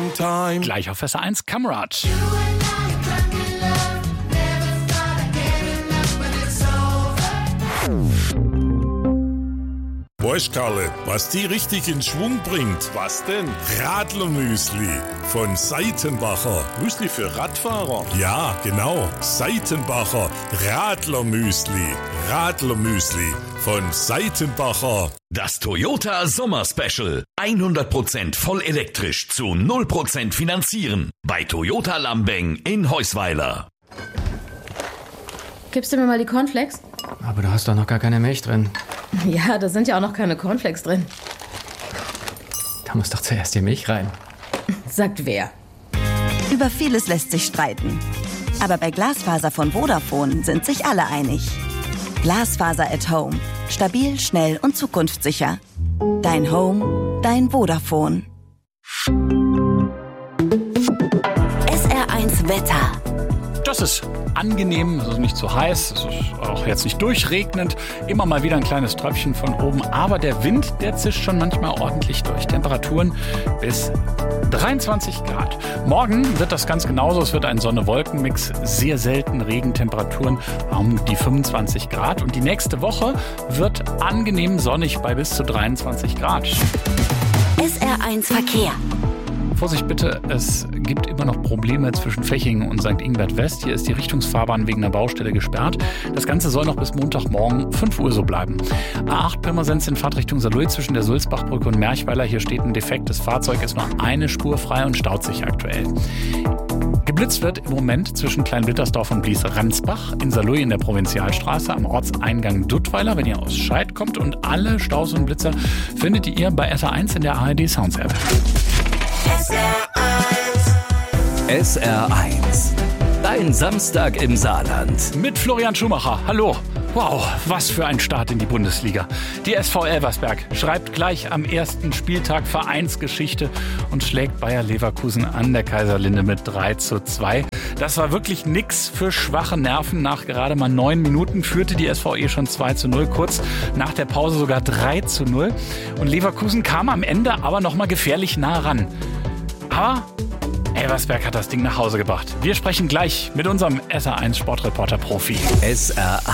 time. Gleich auf SR1 Kamerad. Weißt Karle, was die richtig in Schwung bringt? Was denn? Radlermüsli von Seitenbacher. Müsli für Radfahrer? Ja, genau. Seitenbacher Radlermüsli. Radlermüsli von Seitenbacher. Das Toyota Sommer Special. 100% voll elektrisch zu 0% finanzieren. Bei Toyota Lambeng in Heusweiler. Gibst du mir mal die Cornflakes? Aber da hast doch noch gar keine Milch drin. Ja, da sind ja auch noch keine Cornflakes drin. Da muss doch zuerst die Milch rein. Sagt wer? Über vieles lässt sich streiten. Aber bei Glasfaser von Vodafone sind sich alle einig. Glasfaser at Home. Stabil, schnell und zukunftssicher. Dein Home, dein Vodafone. SR1 Wetter. Das ist angenehm, es ist nicht zu heiß, es ist auch jetzt nicht durchregnend. Immer mal wieder ein kleines Tröpfchen von oben, aber der Wind, der zischt schon manchmal ordentlich durch. Temperaturen bis 23 Grad. Morgen wird das ganz genauso, es wird ein Sonne-Wolken-Mix, sehr selten Regentemperaturen um die 25 Grad. Und die nächste Woche wird angenehm sonnig bei bis zu 23 Grad. SR1 Verkehr. Vorsicht bitte, es gibt immer noch Probleme zwischen Fechingen und St. Ingbert West. Hier ist die Richtungsfahrbahn wegen einer Baustelle gesperrt. Das Ganze soll noch bis Montagmorgen 5 Uhr so bleiben. A8 Pirmasens in Fahrtrichtung Saarlouis zwischen der Sulzbachbrücke und Merchweiler. Hier steht ein defektes Fahrzeug, ist nur eine Spur frei und staut sich aktuell. Geblitzt wird im Moment zwischen Kleinblittersdorf und Blies-Ransbach in Saarlouis in der Provinzialstraße am Ortseingang Duttweiler, wenn ihr aus Scheid kommt. Und alle Staus und Blitzer findet ihr bei SR1 in der ARD Sounds App. SR1. Dein Samstag im Saarland. Mit Florian Schumacher. Hallo. Wow, was für ein Start in die Bundesliga. Die SV Elversberg schreibt gleich am ersten Spieltag Vereinsgeschichte und schlägt Bayer Leverkusen an der Kaiserlinde mit 3:2. Das war wirklich nix für schwache Nerven. Nach gerade mal 9 Minuten führte die SVE schon 2:0, kurz nach der Pause sogar 3:0. Und Leverkusen kam am Ende aber nochmal gefährlich nah ran. Aber Elversberg hat das Ding nach Hause gebracht. Wir sprechen gleich mit unserem SR1 Sportreporter Profi. SR1.